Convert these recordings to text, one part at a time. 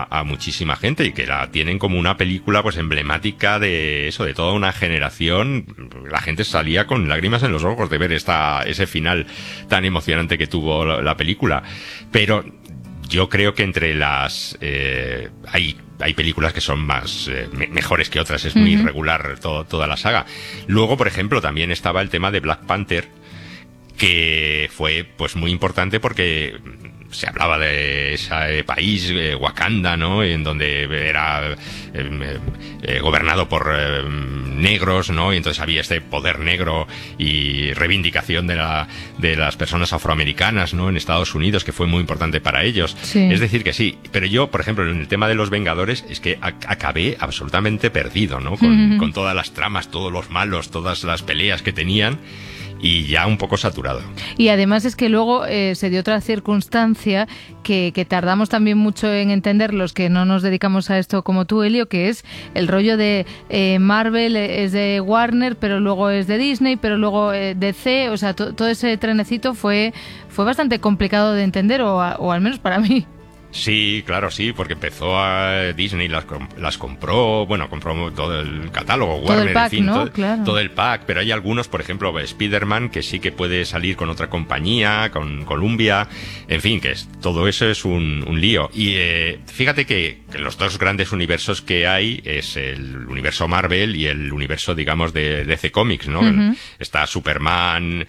a muchísima gente y que la tienen como una película pues emblemática de eso, de toda una generación. La gente salía con lágrimas en los ojos de ver ese final tan emocionante que tuvo la película. Pero yo creo que entre las hay películas que son más mejores que otras, es muy irregular toda la saga. Luego, por ejemplo, también estaba el tema de Black Panther, que fue pues muy importante porque se hablaba de ese país, Wakanda, ¿no? En donde era gobernado por negros, ¿no? Y entonces había este poder negro y reivindicación de las personas afroamericanas, ¿no? En Estados Unidos, que fue muy importante para ellos. Sí. Es decir, que sí. Pero yo, por ejemplo, en el tema de los Vengadores, es que acabé absolutamente perdido, ¿no? Con todas las tramas, todos los malos, todas las peleas que tenían. Y ya un poco saturado. Y además es que luego se dio otra circunstancia que tardamos también mucho en entender los que no nos dedicamos a esto como tú, Elio, que es el rollo de Marvel es de Warner, pero luego es de Disney, pero luego DC, o sea, todo ese trenecito fue bastante complicado de entender, o al menos para mí. Sí, claro, sí, porque empezó a Disney, las compró, bueno, compró todo el catálogo, Todo Warner, el pack, en fin, ¿no? Claro. todo el pack, pero hay algunos, por ejemplo, Spider-Man, que sí que puede salir con otra compañía, con Columbia, en fin, todo eso es un lío. Y fíjate que los dos grandes universos que hay es el universo Marvel y el universo, digamos, de DC Comics, ¿no? Está Superman,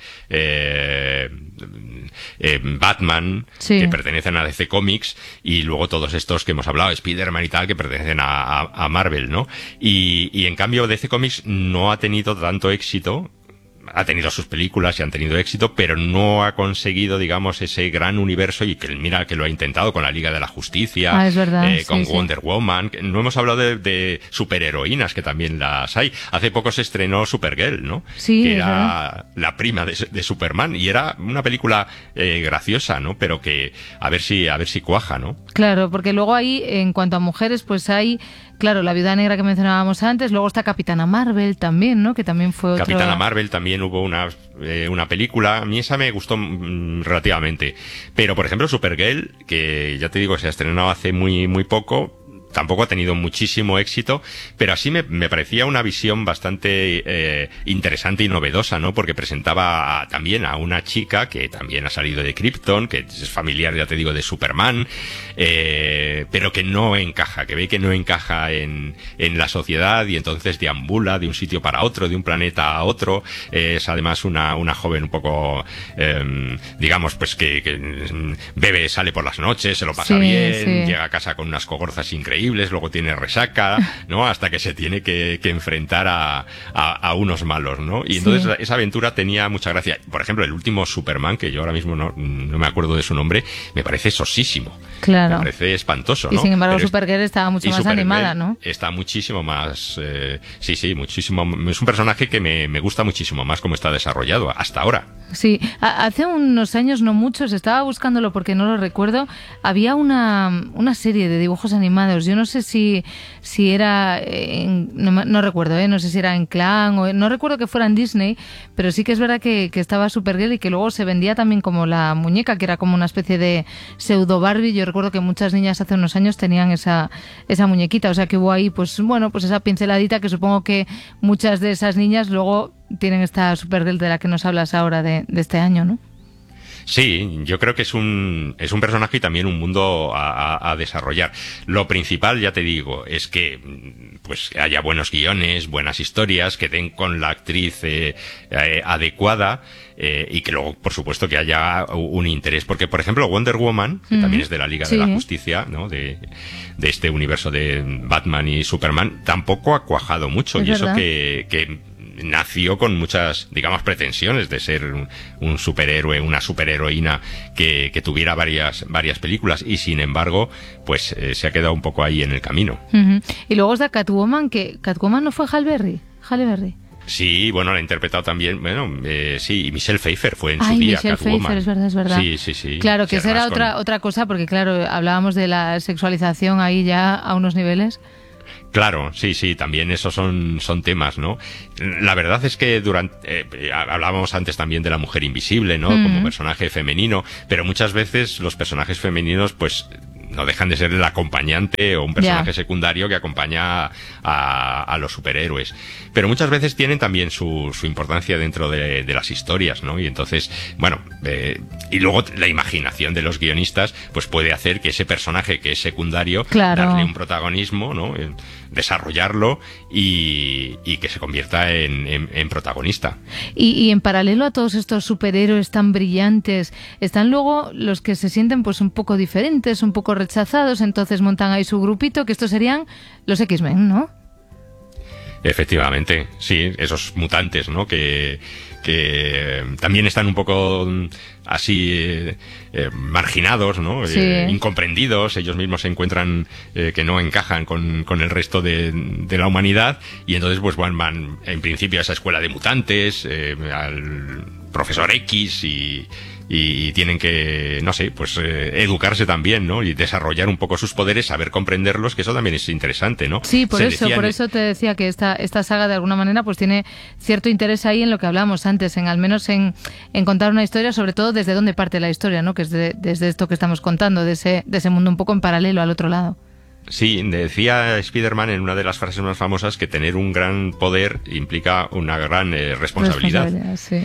Batman, sí, que pertenecen a DC Comics, y luego todos estos que hemos hablado, Spider-Man y tal, que pertenecen a Marvel, ¿no? Y en cambio DC Comics no ha tenido tanto éxito. Ha tenido sus películas y han tenido éxito, pero no ha conseguido, digamos, ese gran universo, y que mira que lo ha intentado con la Liga de la Justicia, es verdad, con sí, Wonder Woman. No hemos hablado de superheroínas, que también las hay. Hace poco se estrenó Supergirl, ¿no? Sí, que era la prima de Superman, y era una película graciosa, ¿no? Pero que a ver si cuaja, ¿no? Claro, porque luego ahí, en cuanto a mujeres, pues hay, claro, la Viuda Negra que mencionábamos antes, luego está Capitana Marvel también, ¿no? Que también fue otra... Capitana Marvel también hubo una película. A mí esa me gustó relativamente. Pero, por ejemplo, Supergirl, que ya te digo, se ha estrenado hace muy, muy poco, tampoco ha tenido muchísimo éxito, pero así me parecía una visión bastante interesante y novedosa, ¿no? Porque presentaba también a una chica que también ha salido de Krypton, que es familiar, ya te digo, de Superman, pero que no encaja, que ve que no encaja en la sociedad, y entonces deambula de un sitio para otro, de un planeta a otro. Es además una joven un poco, digamos, pues que bebe, sale por las noches, se lo pasa bien, llega a casa con unas cogorzas increíbles, luego tiene resaca, ¿no? Hasta que se tiene que enfrentar a unos malos, ¿no? Y entonces esa aventura tenía mucha gracia. Por ejemplo, el último Superman, que yo ahora mismo no me acuerdo de su nombre, me parece sosísimo. Claro. Me parece espantoso, ¿no? Y sin embargo, Supergirl estaba mucho más animada, ¿no? Está muchísimo más... sí, muchísimo. Es un personaje que me gusta muchísimo más cómo está desarrollado hasta ahora. Sí, hace unos años, no muchos, estaba buscándolo porque no lo recuerdo, había una serie de dibujos animados. Yo no sé si era, no recuerdo, no sé si era en Clan, o no recuerdo que fuera en Disney, pero sí que es verdad que estaba Supergirl, y que luego se vendía también como la muñeca, que era como una especie de pseudo Barbie. Yo recuerdo que muchas niñas hace unos años tenían esa muñequita, o sea que hubo ahí, pues bueno, pues esa pinceladita, que supongo que muchas de esas niñas luego tienen esta Supergirl de la que nos hablas ahora de este año, ¿no? Sí, yo creo que es un personaje y también un mundo a desarrollar. Lo principal, ya te digo, es que pues haya buenos guiones, buenas historias, que den con la actriz adecuada, y que luego, por supuesto, que haya un interés. Porque, por ejemplo, Wonder Woman, que también es de la Liga de la Justicia, ¿no? De este universo de Batman y Superman, tampoco ha cuajado mucho. Es y verdad. eso que nació con muchas, digamos, pretensiones de ser un superhéroe, una superheroína que tuviera varias películas, y sin embargo, pues se ha quedado un poco ahí en el camino. Y luego está Catwoman, que Catwoman no fue Halle Berry. Sí, bueno, la ha interpretado también, sí, y Michelle Pfeiffer fue en su día Michelle Catwoman. Pfeiffer, es verdad. Sí. Claro, que esa era otra cosa, porque claro, hablábamos de la sexualización ahí ya a unos niveles. Claro, sí, también esos son temas, ¿no? La verdad es que hablábamos antes también de la mujer invisible, ¿no? Como personaje femenino, pero muchas veces los personajes femeninos, pues, no dejan de ser el acompañante o un personaje secundario que acompaña a los superhéroes. Pero muchas veces tienen también su importancia dentro de las historias, ¿no? Y entonces, bueno, y luego la imaginación de los guionistas pues puede hacer que ese personaje que es secundario, darle un protagonismo, ¿no? Desarrollarlo y que se convierta en protagonista. Y en paralelo a todos estos superhéroes tan brillantes, están luego los que se sienten pues un poco diferentes, un poco rechazados, entonces montan ahí su grupito, que estos serían los X-Men, ¿no? Efectivamente, sí, esos mutantes, ¿no? Que también están un poco así marginados, ¿no? Sí. Incomprendidos, ellos mismos se encuentran que no encajan con el resto de la humanidad, y entonces pues van en principio a esa escuela de mutantes, al profesor X, y tienen que, no sé, pues educarse también, ¿no? Y desarrollar un poco sus poderes, saber comprenderlos, que eso también es interesante, ¿no? Sí, por eso te decía que esta saga de alguna manera pues tiene cierto interés ahí en lo que hablábamos antes, en al menos en contar una historia, sobre todo desde dónde parte la historia, ¿no? Que es desde esto que estamos contando, de ese mundo un poco en paralelo al otro lado. Sí, decía Spider-Man en una de las frases más famosas que tener un gran poder implica una gran responsabilidad. Sí.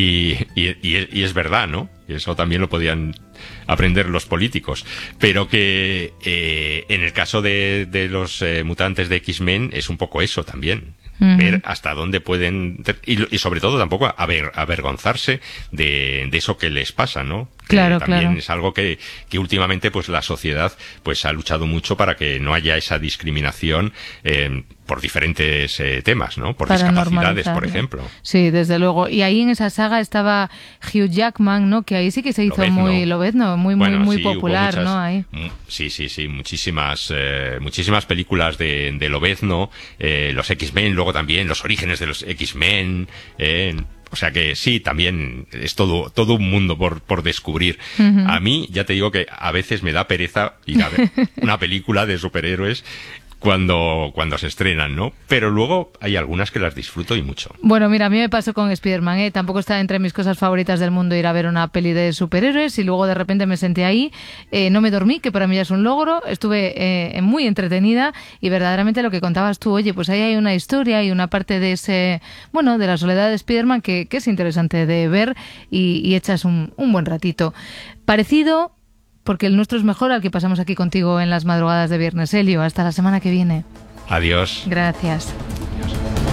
Y es verdad, ¿no? Y eso también lo podían aprender los políticos. Pero que en el caso de los mutantes de X-Men es un poco eso también. Ver hasta dónde pueden y sobre todo tampoco avergonzarse de eso que les pasa, ¿no? Claro, también es algo que últimamente pues la sociedad pues ha luchado mucho para que no haya esa discriminación por diferentes temas, ¿no? Por discapacidades, por ejemplo. Sí, desde luego. Y ahí en esa saga estaba Hugh Jackman, ¿no? Que ahí sí que se hizo muy popular, ¿no? Ahí. Sí. Muchísimas películas de Lobezno, los X-Men, luego también los orígenes de los X-Men, o sea que sí, también es todo un mundo por descubrir. A mí, ya te digo que a veces me da pereza ir a ver una película de superhéroes cuando se estrenan, ¿no? Pero luego hay algunas que las disfruto y mucho. Bueno, mira, a mí me pasó con Spider-Man, ¿eh? Tampoco está entre mis cosas favoritas del mundo ir a ver una peli de superhéroes, y luego de repente me senté ahí, no me dormí, que para mí ya es un logro, estuve muy entretenida, y verdaderamente lo que contabas tú, oye, pues ahí hay una historia y una parte de de la soledad de Spider-Man que es interesante de ver, y echas un buen ratito. Parecido, porque el nuestro es mejor al que pasamos aquí contigo en las madrugadas de viernes. Elio, hasta la semana que viene. Adiós. Gracias.